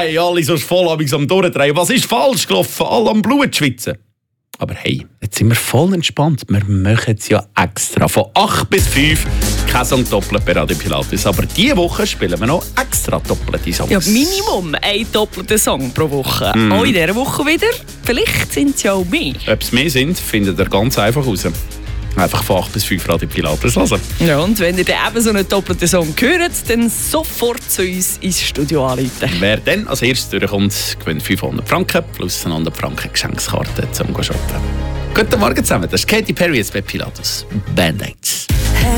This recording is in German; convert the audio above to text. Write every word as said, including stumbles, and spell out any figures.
Hey, alle so voll am Durchdrehen. Was ist falsch gelaufen? Alle am Blut schwitzen. Aber hey, jetzt sind wir voll entspannt. Wir machen es ja extra. Von acht bis fünf kein Song doppelt bei Radio Pilatus. Aber diese Woche spielen wir noch extra doppelte Songs. Ja, Minimum ein doppelter Song pro Woche. Mm. Auch in dieser Woche wieder. Vielleicht sind es ja auch mehr. Ob es mehr sind, findet ihr ganz einfach raus. Einfach von acht bis fünf Radio Pilatus hören. Ja, und wenn ihr dann eben so einen doppelten Song hört, dann sofort zu uns ins Studio anrufen. Wer dann als erstes durchkommt, gewinnt fünfhundert Franken plus eine hundert Franken Geschenkskarte zum Shoppen. Guten Morgen zusammen, das ist Katy Perry jetzt bei Pilatus. Band-Aids.